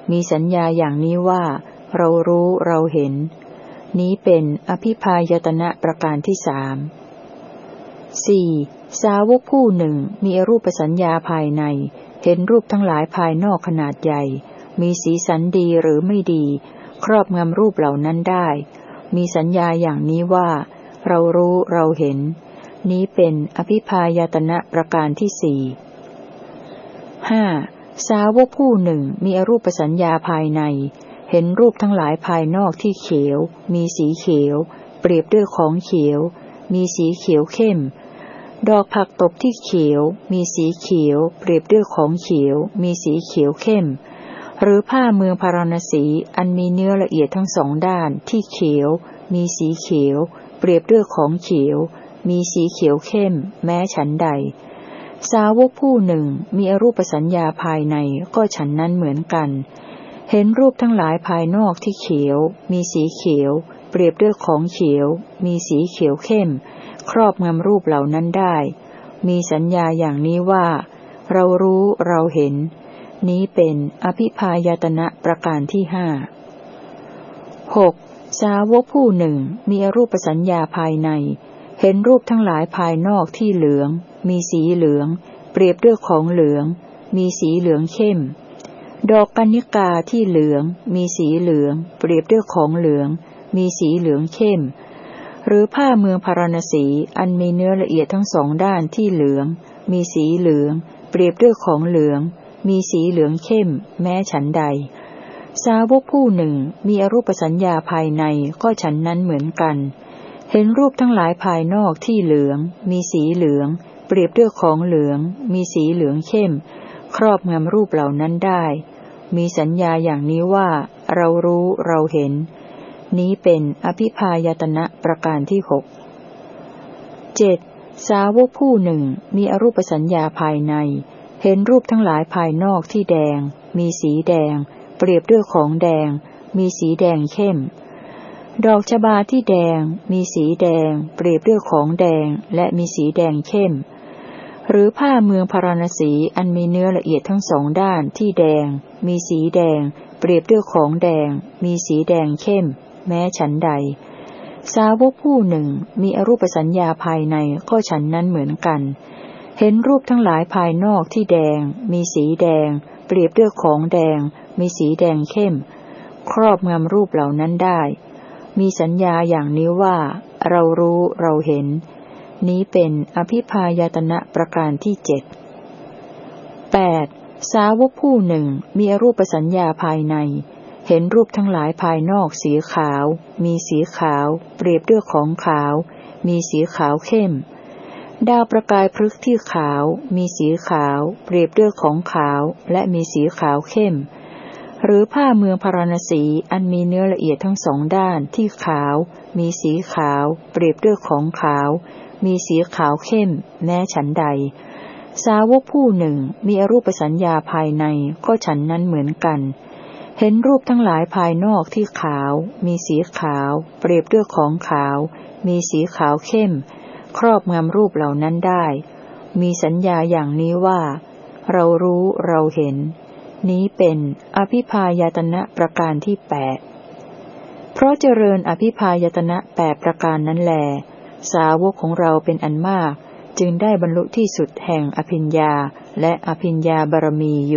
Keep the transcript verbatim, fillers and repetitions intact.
มีสัญญาอย่างนี้ว่าเรารู้เราเห็นนี้เป็นอภิพายตนะประการที่สาม สี่. สาวกผู้หนึ่งมีอรูปสัญญาภายในเห็นรูปทั้งหลายภายนอกขนาดใหญ่มีสีสันดีหรือไม่ดีครอบงำรูปเหล่านั้นได้มีสัญญาอย่างนี้ว่าเรารู้เราเห็นนี้เป็นอภิพายตนะประการที่สี่ ห้า. สาวกผู้หนึ่งมีอรูปสัญญาภายในเห็นรูปทั้งหลายภายนอกที่เขียวมีสีเขียวเปรียบด้วยของเขียวมีสีเขียวเข้มดอกผักตบที่เขียวมีสีเขียวเปรียบด้วยของเขียวมีสีเขียวเข้มหรือผ้าเมืองพาราณสีอันมีเนื้อละเอียดทั้งสองด้านที่เขียวมีสีเขียวเปรียบด้วยของเขียวมีสีเขียวเข้มแม้ฉันใดสาวกผู้หนึ่งมีอรูปสัญญาภายในก็ฉันนั้นเหมือนกันเห็นรูปทั้งหลายภายนอกที่เขียวมีสีเขียวเปรียบด้วยของเขียวมีสีเขียวเข้มครอบงำรูปเหล่านั้นได้มีสัญญาอย่างนี้ว่าเรารู้เราเห็นนี้เป็นอภิพายตนะประการที่ห้า หก. สาวกผู้หนึ่งมีอรูปสัญญาภายในเห็นรูปทั้งหลายภายนอกที่เหลืองมีสีเหลืองเปรียบด้วยของเหลืองมีสีเหลืองเข้มดอกกัญญิกาที่เหลืองมีสีเหลืองเปรียบด้วยของเหลืองมีสีเหลืองเข้มหรือผ้าเมืองพาราณสีอันมีเนื้อละเอียดทั้งสองด้านที่เหลืองมีสีเหลืองเปรียบด้วยของเหลืองมีสีเหลืองเข้มแม้ฉันใดสาวกผู้หนึ่งมีอรูปสัญญาภายในก็ฉันนั้นเหมือนกันเห็นรูปทั้งหลายภายนอกที่เหลืองมีสีเหลืองเปรียบด้วยของเหลืองมีสีเหลืองเข้มครอบงำรูปเหล่านั้นได้มีสัญญาอย่างนี้ว่าเรารู้เราเห็นนี้เป็นอภิพายตนะประการที่หก เจ็ด. สาวกผู้หนึ่งมีอรูปสัญญาภายในเห็นรูปทั้งหลายภายนอกที่แดงมีสีแดงเปรียบด้วยของแดงมีสีแดงเข้มดอกชบาที่แดงมีสีแดงเปรียบด้วยของแดงและมีสีแดงเข้มหรือผ้าเมืองพาราณสีอันมีเนื้อละเอียดทั้งสองด้านที่แดงมีสีแดงเปรียบด้วยของแดงมีสีแดงเข้มแม้ฉันใดสาวกผู้หนึ่งมีอรูปสัญญาภายในก็ฉันนั้นเหมือนกันเห็นรูปทั้งหลายภายนอกที่แดงมีสีแดงเปรียบด้วยของแดงมีสีแดงเข้มครอบงำรูปเหล่านั้นได้มีสัญญาอย่างนี้ว่าเรารู้เราเห็นนี้เป็นอภิพายตนะประการที่เจ็ด แปด. สาวกผู้หนึ่งมีอรูปสัญญาภายในเห็นรูปทั้งหลายภายนอกสีขาวมีสีขาวเปรียบด้วยของขาวมีสีขาวเข้มดาวประกายพฤกษ์ที่ขาวมีสีขาวเปรียบด้วยของขาวและมีสีขาวเข้มหรือผ้าเมืองพาราณสีอันมีเนื้อละเอียดทั้งสองด้านที่ขาวมีสีขาวเปรียบด้วยของขาวมีสีขาวเข้มแม้ฉันใดสาวกผู้หนึ่งมีอรูปสัญญาภายในก็ฉันนั้นเหมือนกันเห็นรูปทั้งหลายภายนอกที่ขาวมีสีขาวเปรียบด้วยของขาวมีสีขาวเข้มครอบงำรูปเหล่านั้นได้มีสัญญาอย่างนี้ว่าเรารู้เราเห็นนี้เป็นอภิพายตนะประการที่แปดเพราะเจริญอภิพายตนะแปดประการนั้นแลสาวกของเราเป็นอันมากจึงได้บรรลุที่สุดแห่งอภิญญาและอภิญญาบารมี